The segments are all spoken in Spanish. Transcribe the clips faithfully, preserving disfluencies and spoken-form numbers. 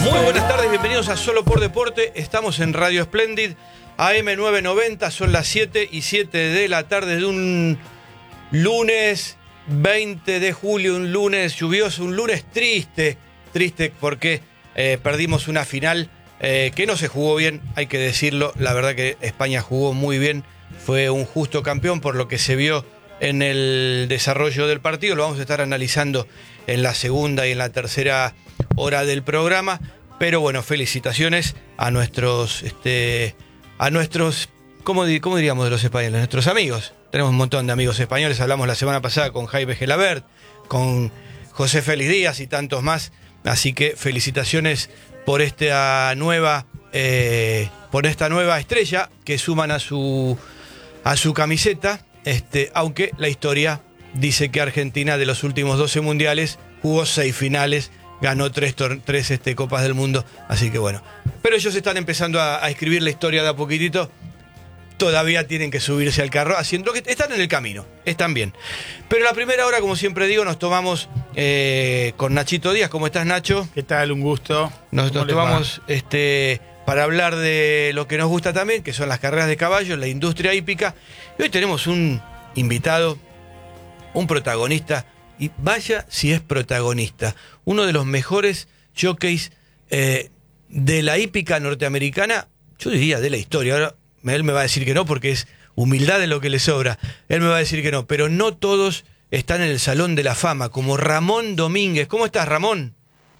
Muy buenas tardes, bienvenidos a Solo por Deporte. Estamos en Radio Splendid, A M novecientos noventa, son las siete y siete de la tarde de un lunes veinte de julio, un lunes lluvioso, un lunes triste, triste porque eh, perdimos una final eh, que no se jugó bien, hay que decirlo. La verdad que España jugó muy bien, fue un justo campeón por lo que se vio en el desarrollo del partido. Lo vamos a estar analizando en la segunda y en la tercera hora del programa. Pero bueno, felicitaciones a nuestros, este, a nuestros, ¿cómo, cómo diríamos de los españoles? Nuestros amigos. Tenemos un montón de amigos españoles. Hablamos la semana pasada con Jaime Gelabert, con José Félix Díaz y tantos más. Así que felicitaciones por esta nueva, eh, por esta nueva estrella que suman a su, a su camiseta. Este, aunque la historia dice que Argentina de los últimos doce mundiales jugó seis finales, ganó tres, tres este, Copas del Mundo, así que bueno. Pero ellos están empezando a, a escribir la historia de a poquitito. Todavía tienen que subirse al carro, haciendo que están en el camino, están bien. Pero la primera hora, como siempre digo, nos tomamos eh, con Nachito Díaz. ¿Cómo estás, Nacho? ¿Qué tal? Un gusto. Nos, nos tomamos este, para hablar de lo que nos gusta también, que son las carreras de caballos, la industria hípica. Y hoy tenemos un invitado, un protagonista. Y vaya si es protagonista, uno de los mejores jockeys eh, de la hípica norteamericana, yo diría de la historia. Ahora él me va a decir que no, porque es humildad de lo que le sobra. Él me va a decir que no, pero no todos están en el Salón de la Fama, como Ramón Domínguez. ¿Cómo estás, Ramón?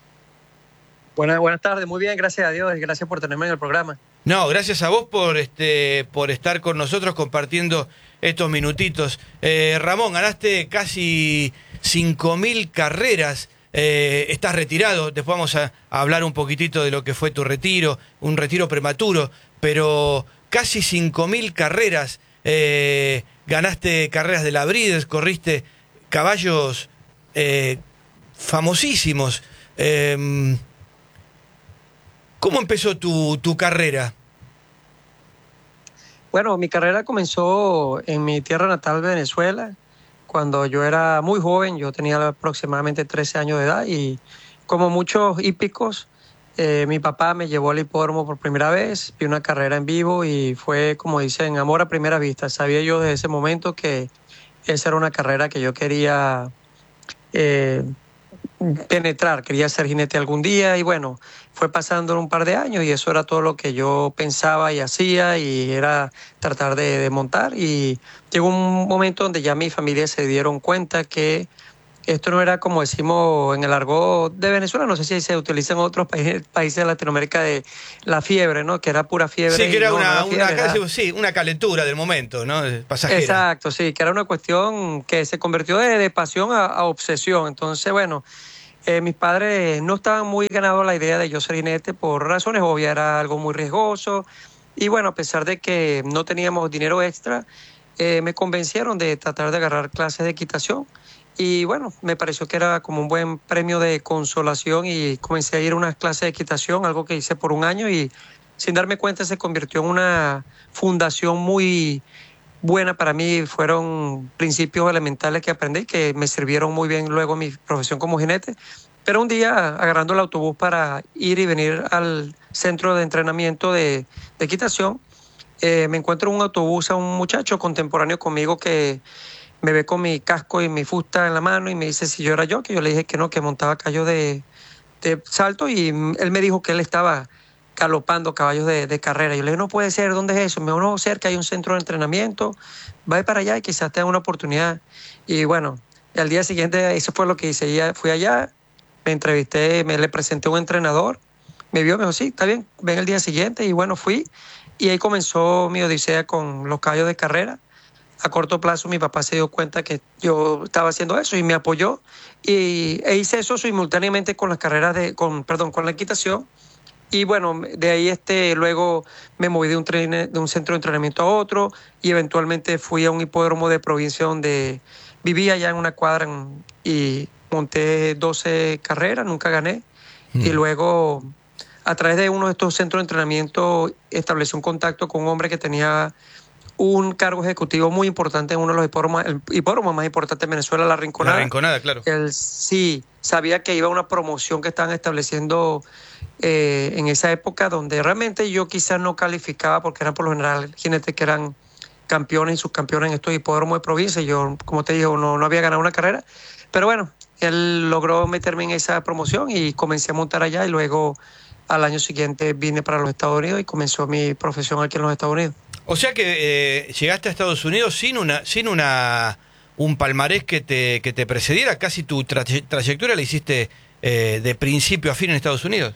Buenas, buenas tardes, muy bien, gracias a Dios y gracias por tenerme en el programa. No, gracias a vos por este por estar con nosotros compartiendo estos minutitos. Eh, Ramón, ganaste casi cinco mil carreras, eh, estás retirado, después vamos a, a hablar un poquitito de lo que fue tu retiro, un retiro prematuro, pero casi cinco mil carreras, eh, ganaste carreras de la Breeders, corriste caballos eh, famosísimos. Eh, ¿Cómo empezó tu, tu carrera? Bueno, mi carrera comenzó en mi tierra natal, Venezuela, cuando yo era muy joven. Yo tenía aproximadamente trece años de edad y, como muchos hípicos, eh, mi papá me llevó al hipódromo por primera vez, vi una carrera en vivo y fue, como dicen, amor a primera vista. Sabía yo desde ese momento que esa era una carrera que yo quería eh, penetrar, quería ser jinete algún día. Y bueno, fue pasando un par de años y eso era todo lo que yo pensaba y hacía, y era tratar de, de montar. Y llegó un momento donde ya mi familia se dieron cuenta que esto no era, como decimos en el argot de Venezuela, no sé si se utiliza en otros países, países de Latinoamérica, de la fiebre, ¿no? Que era pura fiebre. Sí, que era, no, una, no era fiebre, una, era... sí, una calentura del momento, ¿no? Pasajera. Exacto, sí, que era una cuestión que se convirtió de, de pasión a, a obsesión. Entonces, bueno, eh, mis padres no estaban muy ganados a la idea de yo ser jinete por razones obvias, era algo muy riesgoso. Y bueno, a pesar de que no teníamos dinero extra, eh, me convencieron de tratar de agarrar clases de equitación. Y bueno, me pareció que era como un buen premio de consolación y comencé a ir a unas clases de equitación, algo que hice por un año y sin darme cuenta se convirtió en una fundación muy buena para mí. Fueron principios elementales que aprendí que me sirvieron muy bien luego en mi profesión como jinete. Pero un día, agarrando el autobús para ir y venir al centro de entrenamiento de, de equitación, eh, me encuentro en un autobús a un muchacho contemporáneo conmigo que me ve con mi casco y mi fusta en la mano y me dice si yo era yo, que yo le dije que no, que montaba caballos de, de salto, y él me dijo que él estaba galopando caballos de, de carrera. Yo le dije, no puede ser, ¿dónde es eso? Me dijo, no, cerca hay un centro de entrenamiento, va para allá y quizás tenga una oportunidad. Y bueno, al día siguiente eso fue lo que hice. Ya fui allá, me entrevisté, me le presenté a un entrenador, me vio, me dijo, sí, está bien, ven el día siguiente. Y bueno, fui y ahí comenzó mi odisea con los caballos de carrera. A corto plazo mi papá se dio cuenta que yo estaba haciendo eso y me apoyó, y e hice eso simultáneamente con las carreras de, con, perdón, con la equitación. Y bueno, de ahí este, luego me moví de un, tren, de un centro de entrenamiento a otro y eventualmente fui a un hipódromo de provincia donde vivía allá en una cuadra en, y monté doce carreras, nunca gané. Mm. Y luego, a través de uno de estos centros de entrenamiento, establecí un contacto con un hombre que tenía un cargo ejecutivo muy importante en uno de los hipódromos, el hipódromo más importante en Venezuela, La Rinconada. La Rinconada, claro. Él sí sabía que iba a una promoción que estaban estableciendo eh, en esa época, donde realmente yo quizás no calificaba, porque eran por lo general jinetes que eran campeones y subcampeones en estos hipódromos de provincia. Yo, como te digo, no, no había ganado una carrera, pero bueno, él logró meterme en esa promoción y comencé a montar allá, y luego al año siguiente vine para los Estados Unidos y comenzó mi profesión aquí en los Estados Unidos. O sea que eh, llegaste a Estados Unidos sin una sin una un palmarés que te que te precediera. Casi tu tra trayectoria la hiciste eh, de principio a fin en Estados Unidos.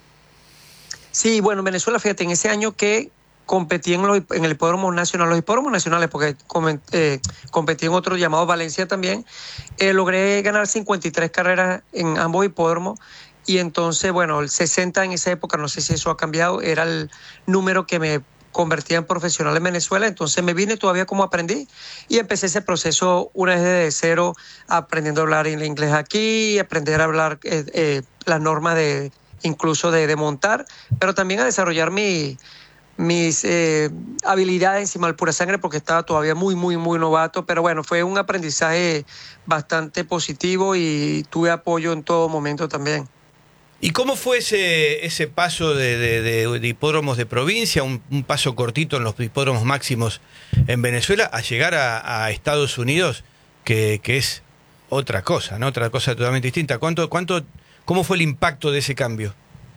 Sí, bueno, en Venezuela, fíjate, en ese año que competí en, los, en el hipódromo nacional, los hipódromos nacionales, porque eh, competí en otro llamado Valencia también, eh, logré ganar cincuenta y tres carreras en ambos hipódromos. Y entonces, bueno, el sesenta en esa época, no sé si eso ha cambiado, era el número que me convertía en profesional en Venezuela. Entonces me vine todavía como aprendí y empecé ese proceso una vez de cero, aprendiendo a hablar en inglés aquí, aprender a hablar eh, eh, las normas de incluso de, de montar, pero también a desarrollar mi, mis eh, habilidades encima del pura sangre, porque estaba todavía muy, muy, muy novato. Pero bueno, fue un aprendizaje bastante positivo y tuve apoyo en todo momento también. ¿Y cómo fue ese, ese paso de, de, de, de hipódromos de provincia, un, un paso cortito en los hipódromos máximos en Venezuela, a llegar a, a Estados Unidos, que, que es otra cosa, ¿no? Otra cosa totalmente distinta? ¿Cuánto, cuánto, ¿Cómo fue el impacto de ese cambio?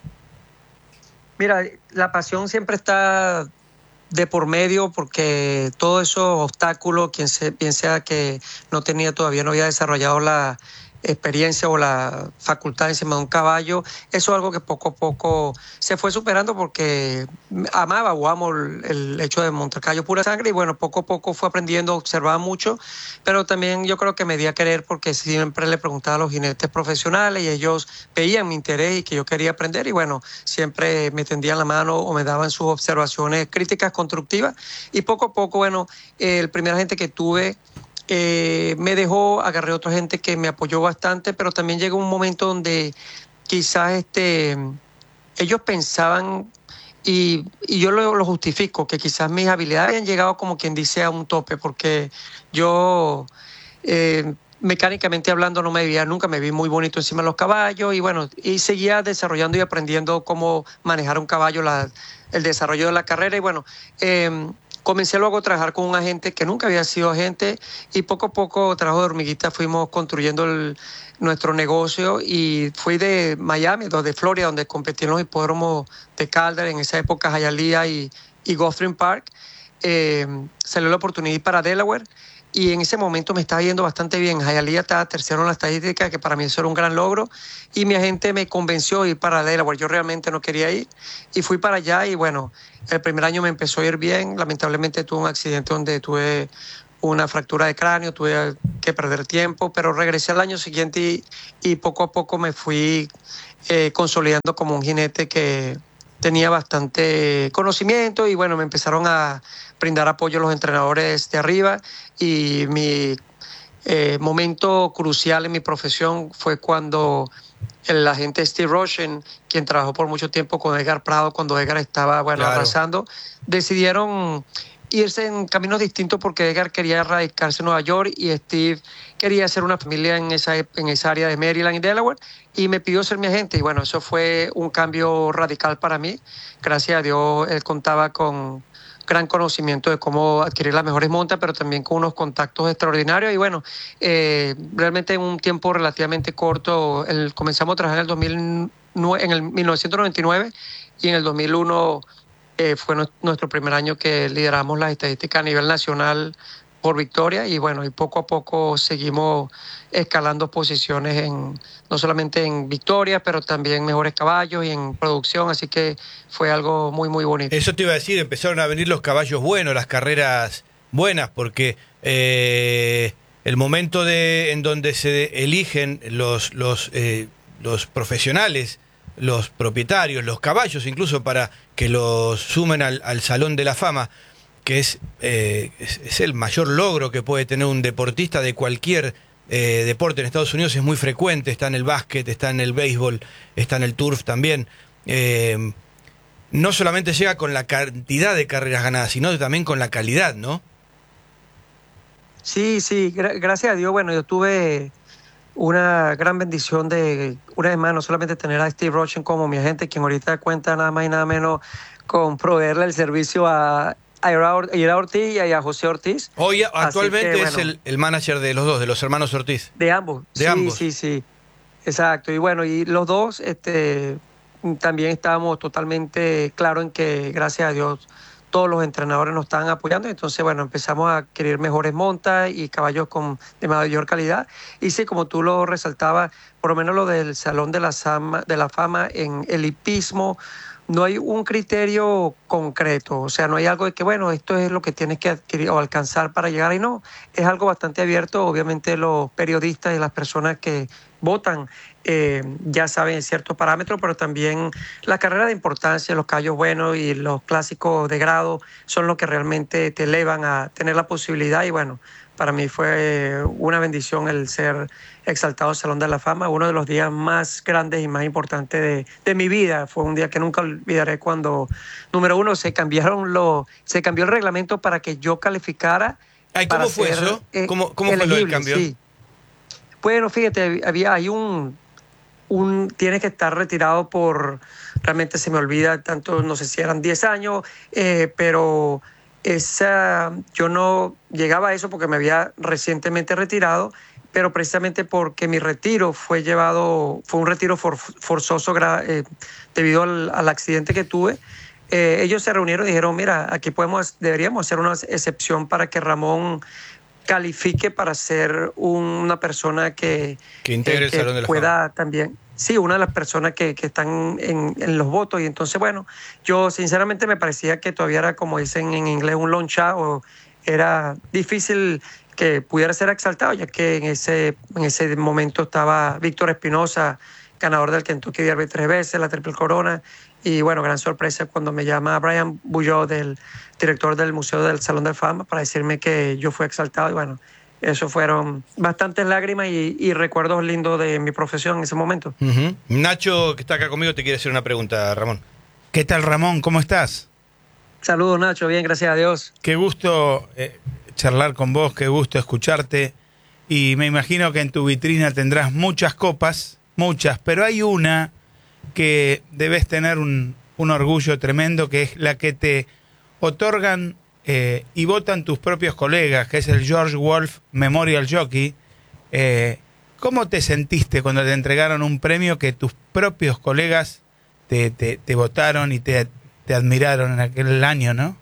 Mira, la pasión siempre está de por medio, porque todos esos obstáculos, quien se, bien sea que no tenía todavía, no había desarrollado la experiencia o la facultad encima de un caballo, eso es algo que poco a poco se fue superando, porque amaba o amo el, el hecho de montar caballo pura sangre, y bueno, poco a poco fue aprendiendo, observaba mucho, pero también yo creo que me di a querer porque siempre le preguntaba a los jinetes profesionales y ellos veían mi interés y que yo quería aprender, y bueno, siempre me tendían la mano o me daban sus observaciones críticas constructivas, y poco a poco, bueno, eh, el primer agente que tuve Eh, me dejó, agarré a otra gente que me apoyó bastante, pero también llegó un momento donde quizás este, ellos pensaban, y, y yo lo, lo justifico, que quizás mis habilidades habían llegado, como quien dice, a un tope, porque yo eh, mecánicamente hablando no me veía nunca, me vi muy bonito encima de los caballos, y bueno, y seguía desarrollando y aprendiendo cómo manejar un caballo, la, el desarrollo de la carrera, y bueno, eh, comencé luego a trabajar con un agente que nunca había sido agente, y poco a poco, trabajo de hormiguita, fuimos construyendo el, nuestro negocio, y fui de Miami, de Florida, donde competí en los hipódromos de Calder, en esa época Hialeah y, y Gulfstream Park. Eh, salió la oportunidad para Delaware, y en ese momento me estaba yendo bastante bien. Hialeah estaba tercero en la estadística, que para mí eso era un gran logro, y mi agente me convenció de ir para Delaware. Yo realmente no quería ir, y fui para allá, y bueno, el primer año me empezó a ir bien. Lamentablemente tuve un accidente donde tuve una fractura de cráneo, tuve que perder tiempo, pero regresé al año siguiente y, y poco a poco me fui eh, consolidando como un jinete que tenía bastante conocimiento, y bueno, me empezaron a brindar apoyo los entrenadores de arriba, y mi eh, momento crucial en mi profesión fue cuando el agente Steve Roshen, quien trabajó por mucho tiempo con Edgar Prado, cuando Edgar estaba, bueno, claro, arrasando, decidieron irse en caminos distintos, porque Edgar quería radicarse en Nueva York y Steve quería hacer una familia en esa, en esa área de Maryland y Delaware, y me pidió ser mi agente, y bueno, eso fue un cambio radical para mí. Gracias a Dios, él contaba con gran conocimiento de cómo adquirir las mejores montas, pero también con unos contactos extraordinarios, y bueno, eh, realmente en un tiempo relativamente corto, el, comenzamos a trabajar en el, dos mil nueve, en el mil novecientos noventa y nueve, y en el dos mil uno eh, fue no, nuestro primer año que lideramos las estadísticas a nivel nacional por victoria, y bueno, y poco a poco seguimos escalando posiciones, en no solamente en victorias, pero también mejores caballos y en producción, así que fue algo muy, muy bonito. Eso te iba a decir, empezaron a venir los caballos buenos, las carreras buenas, porque eh, el momento de en donde se eligen los, los, eh, los profesionales, los propietarios, los caballos, incluso para que los sumen al, al Salón de la Fama, que es, eh, es, es el mayor logro que puede tener un deportista de cualquier eh, deporte en Estados Unidos, es muy frecuente, está en el básquet, está en el béisbol, está en el turf también. Eh, no solamente llega con la cantidad de carreras ganadas, sino también con la calidad, ¿no? Sí, sí, gra- gracias a Dios, bueno, yo tuve una gran bendición de, una vez más, no solamente tener a Steve Rochen como mi agente, quien ahorita cuenta nada más y nada menos con proveerle el servicio a, a Ira Or- Ira Ortiz y a José Ortiz. Hoy Así que, actualmente es bueno, el, el manager de los dos, de los hermanos Ortiz. de ambos, De sí, ambos. sí, sí, exacto. Y bueno, y los dos, este, también estábamos totalmente claros en que, gracias a Dios, todos los entrenadores nos estaban apoyando. Entonces, bueno, empezamos a adquirir mejores montas y caballos con, de mayor calidad. Y sí, como tú lo resaltabas, por lo menos lo del Salón de la, Sama- de la Fama en el hipismo, no hay un criterio concreto. O sea, no hay algo de que, bueno, esto es lo que tienes que adquirir o alcanzar para llegar. Y no, es algo bastante abierto. Obviamente los periodistas y las personas que votan eh, ya saben ciertos parámetros, pero también la carrera de importancia, los callos buenos y los clásicos de grado son los que realmente te elevan a tener la posibilidad. Y bueno, para mí fue una bendición el ser exaltado al Salón de la Fama, uno de los días más grandes y más importantes de, de mi vida. Fue un día que nunca olvidaré cuando, número uno, se cambiaron los, se cambió el reglamento para que yo calificara Ay, para ¿cómo fue ser eso? eh, ¿Cómo, cómo fue lo del elegible, cambio? sí. Bueno, fíjate, había, hay un, un, tienes que estar retirado por, realmente se me olvida tanto, no sé si eran diez años, eh, pero esa, yo no llegaba a eso porque me había recientemente retirado, pero precisamente porque mi retiro fue llevado, fue un retiro for, forzoso gra, eh, debido al, al accidente que tuve. Eh, ellos se reunieron y dijeron, mira, aquí podemos, deberíamos hacer una excepción para que Ramón califique para ser una persona que, Que integre eh, el que Salón de la Fama. pueda también, sí, una de las personas que, que están en, en, los votos. Y entonces, bueno, yo sinceramente me parecía que todavía era, como dicen en inglés, un loncha, o era difícil que pudiera ser exaltado, ya que en ese, en ese momento estaba Víctor Espinosa, ganador del Kentucky Derby tres veces, la Triple Corona. Y bueno, gran sorpresa cuando me llama Brian Bullot, del director del Museo del Salón de Fama, para decirme que yo fui exaltado. Y bueno, eso fueron bastantes lágrimas y, y recuerdos lindos de mi profesión en ese momento. Uh-huh. Nacho, que está acá conmigo, te quiere hacer una pregunta, Ramón. ¿Qué tal, Ramón? ¿Cómo estás? Saludos, Nacho. Bien, gracias a Dios. Qué gusto eh, charlar con vos, qué gusto escucharte. Y me imagino que en tu vitrina tendrás muchas copas, muchas, pero hay una que debes tener un, un orgullo tremendo, que es la que te otorgan eh, y votan tus propios colegas, que es el George Wolf Memorial Jockey. Eh, ¿Cómo te sentiste cuando te entregaron un premio que tus propios colegas te, te, te votaron y te, te admiraron en aquel año, no?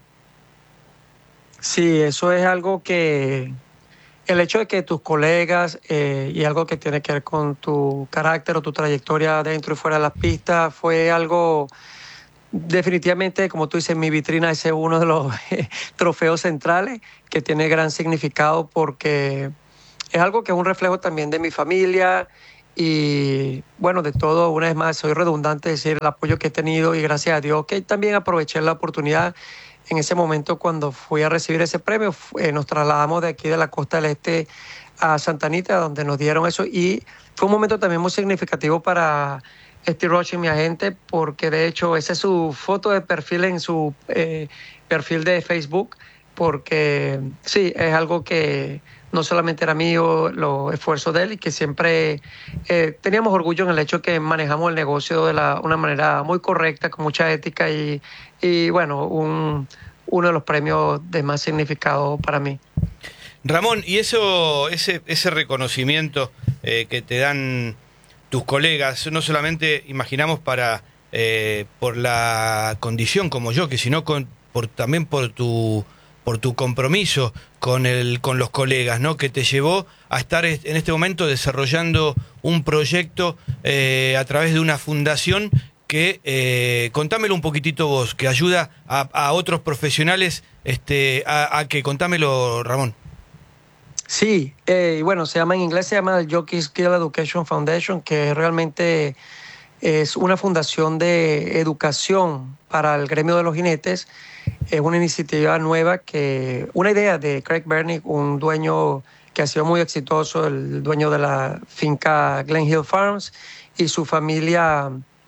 Sí, eso es algo que, el hecho de que tus colegas eh, y algo que tiene que ver con tu carácter o tu trayectoria dentro y fuera de las pistas, fue algo definitivamente, como tú dices, mi vitrina ese es uno de los trofeos centrales que tiene gran significado, porque es algo que es un reflejo también de mi familia y, bueno, de todo. Una vez más, soy redundante decir el apoyo que he tenido, y gracias a Dios que también aproveché la oportunidad en ese momento cuando fui a recibir ese premio. Eh, nos trasladamos de aquí de la costa del este a Santa Anita, donde nos dieron eso, y fue un momento también muy significativo para Steve Rochen, mi agente, porque de hecho esa es su foto de perfil en su eh, perfil de Facebook, porque sí, es algo que no solamente era mío, los esfuerzos de él, y que siempre eh, teníamos orgullo en el hecho que manejamos el negocio de la, una manera muy correcta, con mucha ética, y, y bueno, un, uno de los premios de más significado para mí. Ramón, y eso, ese, ese reconocimiento eh, que te dan tus colegas, no solamente imaginamos para eh, por la condición como yo, que sino con, por, también por tu por tu compromiso con el con los colegas, ¿no? Que te llevó a estar en este momento desarrollando un proyecto eh, a través de una fundación que, eh, contámelo un poquitito vos, que ayuda a, a otros profesionales, este, a, a que contámelo, Ramón. Sí, eh, bueno, se llama en inglés, se llama el Jockey Skill Education Foundation, que realmente es una fundación de educación para el gremio de los jinetes. Es una iniciativa nueva, que una idea de Craig Bernick, un dueño que ha sido muy exitoso, el dueño de la finca Glen Hill Farms, y su familia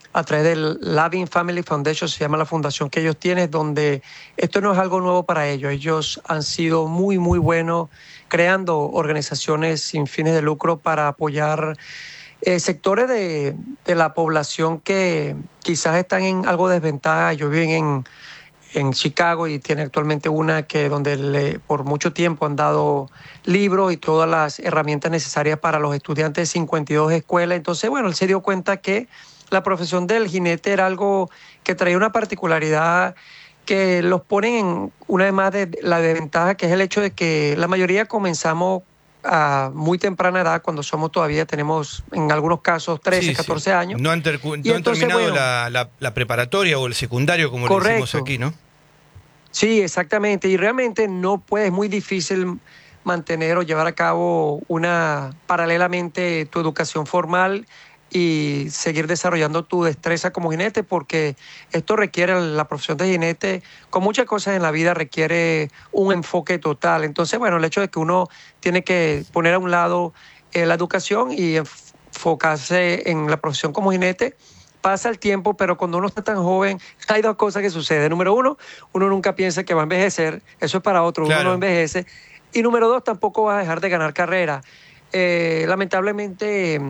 a través del Loving Family Foundation, se llama la fundación que ellos tienen, donde esto no es algo nuevo para ellos. Ellos han sido muy, muy buenos creando organizaciones sin fines de lucro para apoyar eh, sectores de, de la población que quizás están en algo de desventaja. Ellos viven en, en Chicago y tiene actualmente una que donde le, por mucho tiempo han dado libros y todas las herramientas necesarias para los estudiantes de cincuenta y dos escuelas. Entonces, bueno, él se dio cuenta que la profesión del jinete era algo que traía una particularidad que los ponen en una vez más de la desventaja, que es el hecho de que la mayoría comenzamos a muy temprana edad, cuando somos todavía, tenemos en algunos casos trece, Sí, catorce sí. años. No han, ter- no han entonces, terminado bueno, la, la- la preparatoria o el secundario, como le correcto. decimos aquí, ¿no? Sí, exactamente. Y realmente no puede, es muy difícil mantener o llevar a cabo una paralelamente tu educación formal y seguir desarrollando tu destreza como jinete, porque esto requiere, la profesión de jinete, con muchas cosas en la vida, requiere un enfoque total. Entonces, bueno, el hecho de que uno tiene que poner a un lado eh, la educación y enfocarse en la profesión como jinete, pasa el tiempo, pero cuando uno está tan joven, hay dos cosas que suceden. Número uno, uno nunca piensa que va a envejecer, eso es para otro, Claro. uno no envejece. Y número dos, tampoco vas a dejar de ganar carrera. Eh, lamentablemente,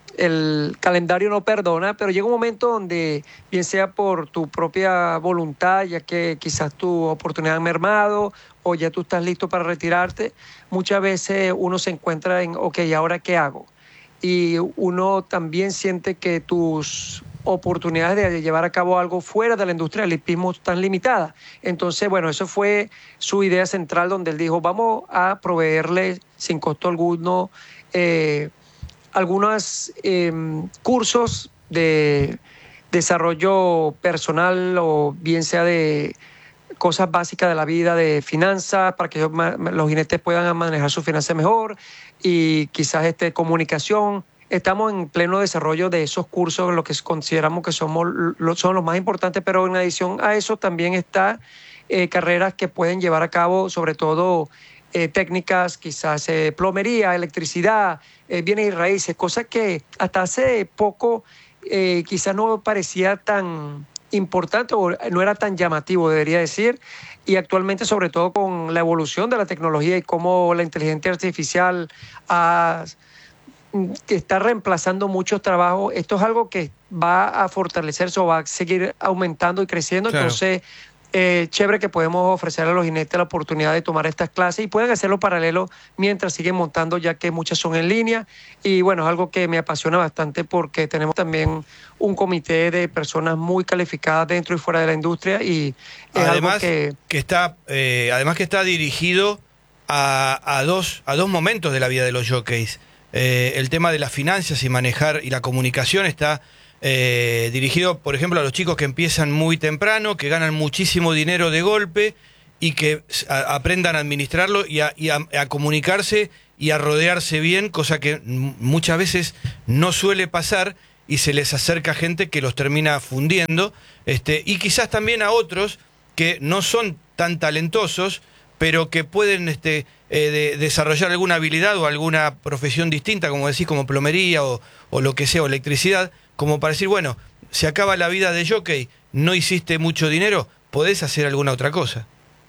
el calendario no perdona, pero llega un momento donde, bien sea por tu propia voluntad, ya que quizás tu oportunidad ha mermado o ya tú estás listo para retirarte, muchas veces uno se encuentra en, ok, ¿ahora qué hago? Y uno también siente que tus oportunidades de llevar a cabo algo fuera de la industria del hipismo están limitadas. Entonces, bueno, eso fue su idea central, donde él dijo, vamos a proveerle sin costo alguno eh, algunos eh, cursos de desarrollo personal o bien sea de cosas básicas de la vida, de finanzas, para que ellos, los jinetes puedan manejar sus finanzas mejor y quizás este, comunicación. Estamos en pleno desarrollo de esos cursos, lo que consideramos que somos, son los más importantes, pero en adición a eso también está eh, carreras que pueden llevar a cabo, sobre todo eh, técnicas, quizás eh, plomería, electricidad, eh, bienes y raíces, cosas que hasta hace poco eh, quizás no parecía tan importante o no era tan llamativo, debería decir, y actualmente, sobre todo con la evolución de la tecnología y cómo la inteligencia artificial ha, que está reemplazando muchos trabajos, esto es algo que va a fortalecerse o va a seguir aumentando y creciendo. Claro. Entonces, eh, chévere que podemos ofrecer a los jinetes la oportunidad de tomar estas clases y pueden hacerlo paralelo mientras siguen montando, ya que muchas son en línea. Y bueno, es algo que me apasiona bastante porque tenemos también un comité de personas muy calificadas dentro y fuera de la industria y es además algo que... que está eh, además que está dirigido a, a dos a dos momentos de la vida de los jockeys. Eh, el tema de las finanzas y manejar y la comunicación está eh, dirigido, por ejemplo, a los chicos que empiezan muy temprano, que ganan muchísimo dinero de golpe y que a, aprendan a administrarlo y, a, y a, a comunicarse y a rodearse bien, cosa que muchas veces no suele pasar y se les acerca gente que los termina fundiendo, este, y quizás también a otros que no son tan talentosos, pero que pueden este, eh, de, desarrollar alguna habilidad o alguna profesión distinta, como decís, como plomería o, o lo que sea, o electricidad, como para decir, bueno, se acaba la vida de jockey, no hiciste mucho dinero, podés hacer alguna otra cosa.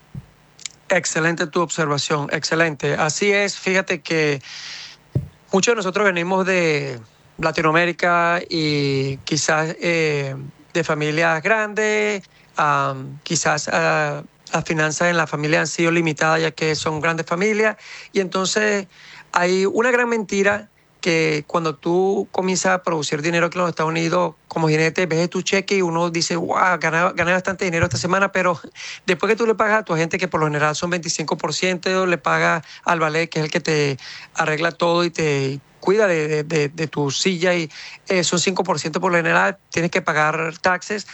Excelente tu observación, excelente. Así es, fíjate que muchos de nosotros venimos de Latinoamérica y quizás eh, de familias grandes, um, quizás... Uh, las finanzas en la familia han sido limitadas ya que son grandes familias y entonces hay una gran mentira que cuando tú comienzas a producir dinero aquí en los Estados Unidos como jinete, ves tu cheque y uno dice, wow, gané, gané bastante dinero esta semana, pero después que tú le pagas a tu agente, que por lo general son veinticinco por ciento, le pagas al valet, que es el que te arregla todo y te cuida de, de, de, de tu silla, y eh, son cinco por ciento por lo general, tienes que pagar taxes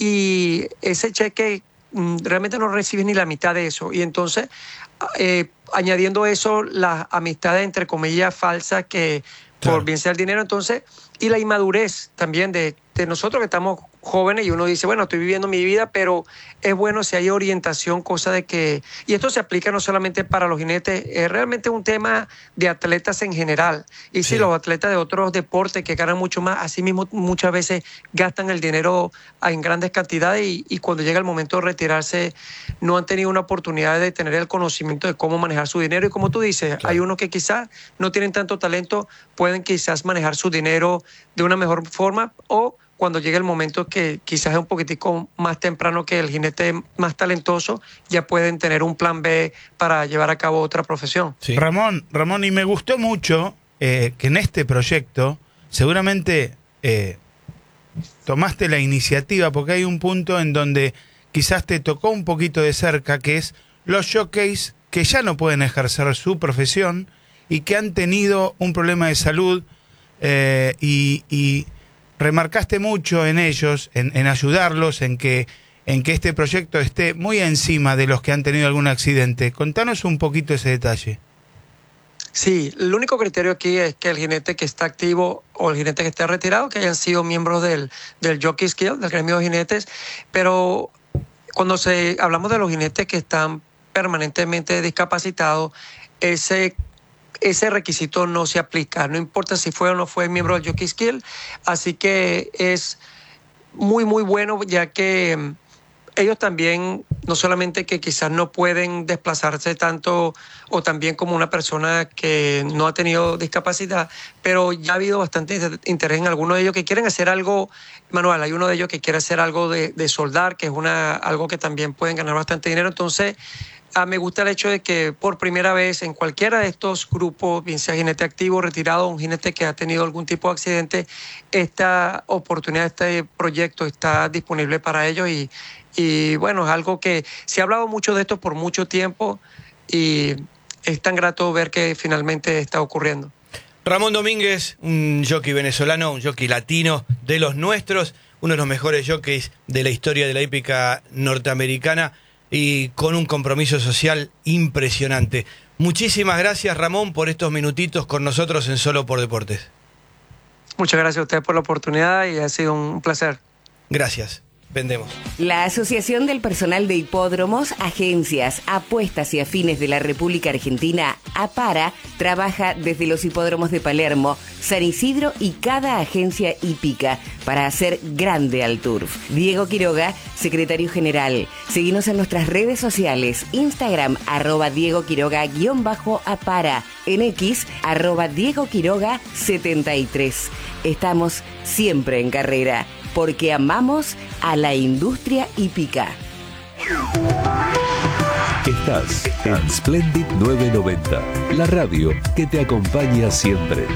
y ese cheque realmente no recibes ni la mitad de eso. Y entonces, eh, añadiendo eso, las amistades, entre comillas, falsas, que claro, por bien sea el dinero, entonces, y la inmadurez también de, de nosotros que estamos jóvenes y uno dice, bueno, estoy viviendo mi vida, pero es bueno si hay orientación, cosa de que... Y esto se aplica no solamente para los jinetes, es realmente un tema de atletas en general. Y si sí, los atletas de otros deportes que ganan mucho más, así mismo muchas veces gastan el dinero en grandes cantidades y, y cuando llega el momento de retirarse no han tenido una oportunidad de tener el conocimiento de cómo manejar su dinero. Y como tú dices, claro, hay unos que quizás no tienen tanto talento, pueden quizás manejar su dinero de una mejor forma, o cuando llegue el momento que quizás es un poquitico más temprano que el jinete más talentoso, ya pueden tener un plan B para llevar a cabo otra profesión. Sí. Ramón, Ramón, y me gustó mucho eh, que en este proyecto seguramente eh, tomaste la iniciativa, porque hay un punto en donde quizás te tocó un poquito de cerca, que es los jockeys que ya no pueden ejercer su profesión y que han tenido un problema de salud eh, y... y remarcaste mucho en ellos, en, en ayudarlos, en que, en que este proyecto esté muy encima de los que han tenido algún accidente. Contanos un poquito ese detalle. Sí, el único criterio aquí es que el jinete que está activo o el jinete que esté retirado, que hayan sido miembros del, del Jockey Skill, del gremio de jinetes, pero cuando se hablamos de los jinetes que están permanentemente discapacitados, ese ese requisito no se aplica, no importa si fue o no fue miembro del Jockey Skill, así que es muy muy bueno, ya que ellos también, no solamente que quizás no pueden desplazarse tanto o también como una persona que no ha tenido discapacidad, pero ya ha habido bastante interés en algunos de ellos que quieren hacer algo manual. Hay uno de ellos que quiere hacer algo de, de soldar, que es una, algo que también pueden ganar bastante dinero. Entonces, Ah, me gusta el hecho de que por primera vez en cualquiera de estos grupos, bien sea jinete activo, retirado, un jinete que ha tenido algún tipo de accidente, esta oportunidad, este proyecto está disponible para ellos y, y bueno, es algo que se ha hablado mucho de esto por mucho tiempo y es tan grato ver que finalmente está ocurriendo. Ramón Domínguez, un jockey venezolano, un jockey latino de los nuestros, uno de los mejores jockeys de la historia de la hípica norteamericana, y con un compromiso social impresionante. Muchísimas gracias, Ramón, por estos minutitos con nosotros en Solo por Deportes. Muchas gracias a ustedes por la oportunidad y ha sido un placer. Gracias. Vendemos. La Asociación del Personal de Hipódromos, Agencias, Apuestas y Afines de la República Argentina, APARA, trabaja desde los hipódromos de Palermo, San Isidro y cada agencia hípica para hacer grande al turf. Diego Quiroga, secretario general. Seguinos en nuestras redes sociales, Instagram, arroba Diego Quiroga, guión bajo APARA, en X, arroba Diego Quiroga setenta y tres. Estamos siempre en carrera, porque amamos a la industria hípica. Estás en Splendid nueve noventa, la radio que te acompaña siempre.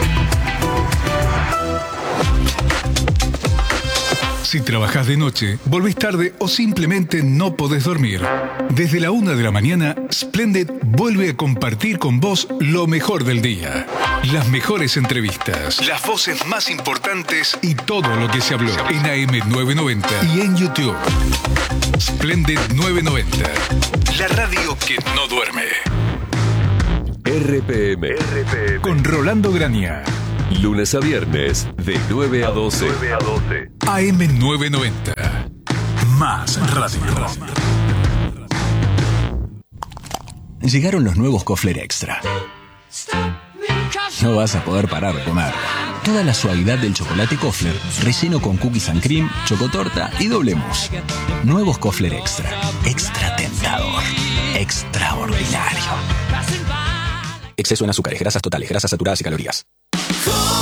Si trabajás de noche, volvés tarde o simplemente no podés dormir, desde la una de la mañana, Splendid vuelve a compartir con vos lo mejor del día. Las mejores entrevistas, las voces más importantes y todo lo que se habló en A M novecientos noventa y en YouTube. Splendid novecientos noventa, la radio que no duerme. R P M. R P M. Con Rolando Graña. Lunes a viernes, de nueve a doce. A M novecientos noventa. Más radio. Llegaron los nuevos Kofler Extra. No vas a poder parar de comer. Toda la suavidad del chocolate Kofler, relleno con cookies and cream, chocotorta y doble mousse. Nuevos Kofler Extra. Extra tentador. Extraordinario. Exceso en azúcares, grasas totales, grasas saturadas y calorías.